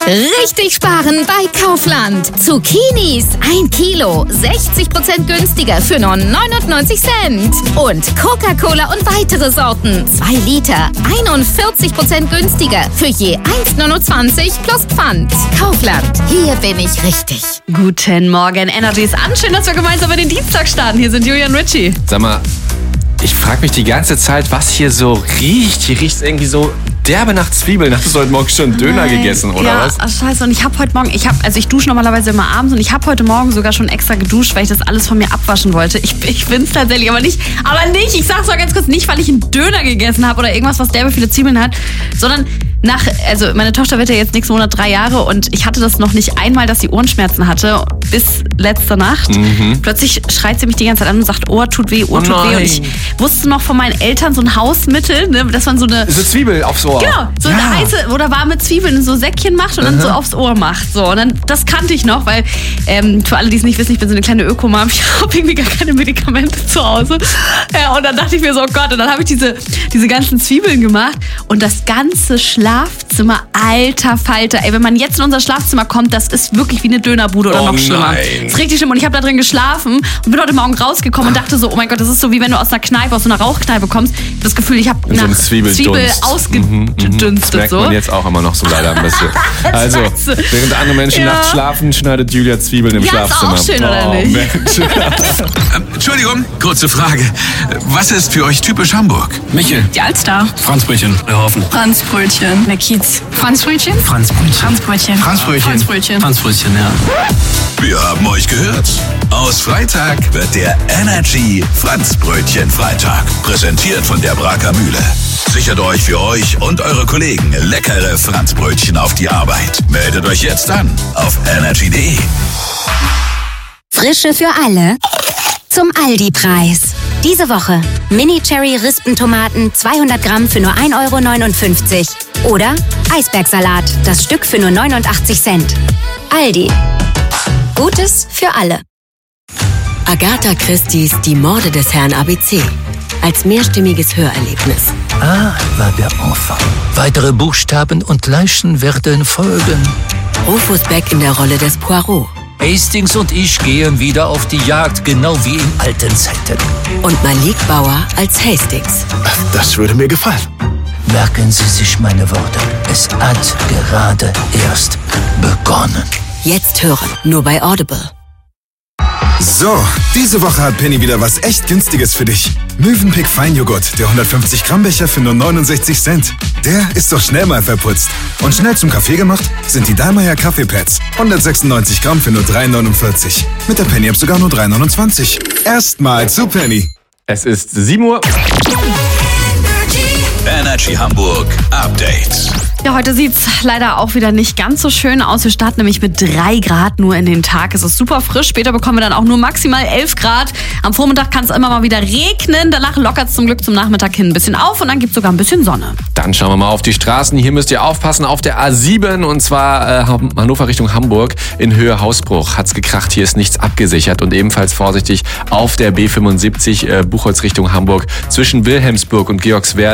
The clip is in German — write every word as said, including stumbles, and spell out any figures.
Richtig sparen bei Kaufland. Zucchinis ein Kilo, sechzig Prozent günstiger für nur neunundneunzig Cent. Und Coca-Cola und weitere Sorten, zwei Liter, einundvierzig Prozent günstiger für je eins neunundzwanzig plus Pfand. Kaufland, hier bin ich richtig. Guten Morgen, Energy ist an. Schön, dass wir gemeinsam in den Dienstag starten. Hier sind Julian und Richie. Sag mal, ich frage mich die ganze Zeit, was hier so riecht. Hier riecht es irgendwie so derbe nach Zwiebeln. Hast du heute Morgen schon Döner Nein. gegessen, oder ja, was? Ja, scheiße. Und ich habe heute Morgen, ich habe, also ich dusche normalerweise immer abends und ich habe heute Morgen sogar schon extra geduscht, weil ich das alles von mir abwaschen wollte. Ich, ich bin's tatsächlich, aber nicht, aber nicht, ich sag's mal ganz kurz, nicht, weil ich einen Döner gegessen habe oder irgendwas, was derbe viele Zwiebeln hat, sondern nach, also meine Tochter wird ja jetzt nächsten Monat drei Jahre und ich hatte das noch nicht einmal, dass sie Ohrenschmerzen hatte, bis letzte Nacht. Mhm. Plötzlich schreit sie mich die ganze Zeit an und sagt, Ohr tut weh, Ohr tut oh weh. Und ich wusste noch von meinen Eltern so ein Hausmittel, ne, dass man so eine... So Zwiebel aufs Ohr. Genau, so ja. eine heiße oder warme Zwiebeln in so Säckchen macht und dann so aufs Ohr macht. So, und dann, das kannte ich noch, weil ähm, für alle, die es nicht wissen, ich bin so eine kleine Öko-Mom, ich habe irgendwie gar keine Medikamente zu Hause. Ja, und dann dachte ich mir so, oh Gott, und dann habe ich diese, diese ganzen Zwiebeln gemacht und das ganze Schlafzimmer, alter Falter. Ey, wenn man jetzt in unser Schlafzimmer kommt, das ist wirklich wie eine Dönerbude oder oh noch schlimmer. Nein. Das ist richtig schlimm. Und ich habe da drin geschlafen und bin heute Morgen rausgekommen und dachte so, oh mein Gott, das ist so wie wenn du aus einer Kneipe, aus so einer Rauchkneipe kommst. Das Gefühl, ich habe nach so Zwiebel ausgedünstet. Mhm, mhm. Das merkt so. man jetzt auch immer noch so leider ein bisschen. Also, während andere Menschen Ja. nachts schlafen, schneidet Julia Zwiebeln im Ja, Schlafzimmer. ist auch schön, oder oh, nicht? Mensch. Ähm, Entschuldigung, kurze Frage. Was ist für euch typisch Hamburg? Michel. Die Alster. Franzbrötchen. Wir hoffen. Franzbrötchen. Der Kiez. Franzbrötchen? Franzbrötchen. Franzbrötchen. Franzbrötchen. Franzbrötchen. Franzbrötchen, ja. Wir haben euch gehört. Aus Freitag wird der Energy Franzbrötchen Freitag. Präsentiert von der Braker Mühle. Sichert euch für euch und eure Kollegen leckere Franzbrötchen auf die Arbeit. Meldet euch jetzt an auf energy punkt de. Frische für alle zum Aldi-Preis. Diese Woche Mini-Cherry-Rispentomaten zweihundert Gramm für nur ein Euro neunundfünfzig. Oder Eisbergsalat, das Stück für nur neunundachtzig Cent. Aldi. Gutes für alle. Agatha Christie's Die Morde des Herrn A B C. Als mehrstimmiges Hörerlebnis. Ah, war der Enfant. Weitere Buchstaben und Leichen werden folgen. Rufus Beck in der Rolle des Poirot. Hastings und ich gehen wieder auf die Jagd, genau wie in alten Zeiten. Und Malik Bauer als Hastings. Das würde mir gefallen. Merken Sie sich meine Worte. Es hat gerade erst begonnen. Jetzt hören, nur bei Audible. So, diese Woche hat Penny wieder was echt Günstiges für dich. Mövenpick Feinjoghurt, der hundertfünfzig Gramm Becher für nur neunundsechzig Cent. Der ist doch schnell mal verputzt. Und schnell zum Kaffee gemacht sind die Dallmayr Kaffeepads. hundertsechsundneunzig Gramm für nur drei neunundvierzig. Mit der Penny App sogar nur drei neunundzwanzig. Erstmal zu Penny. Es ist sieben Uhr. Energy Hamburg Update. Ja, heute sieht's leider auch wieder nicht ganz so schön aus. Wir starten nämlich mit drei Grad nur in den Tag. Es ist super frisch. Später bekommen wir dann auch nur maximal elf Grad. Am Vormittag kann es immer mal wieder regnen. Danach lockert es zum Glück zum Nachmittag hin ein bisschen auf und dann gibt's sogar ein bisschen Sonne. Dann schauen wir mal auf die Straßen. Hier müsst ihr aufpassen auf der A sieben und zwar äh, Hannover Richtung Hamburg in Höhe Hausbruch. Hat's gekracht, hier ist nichts abgesichert und ebenfalls vorsichtig auf der B fünfundsiebzig äh, Buchholz Richtung Hamburg zwischen Wilhelmsburg und Georgswerden.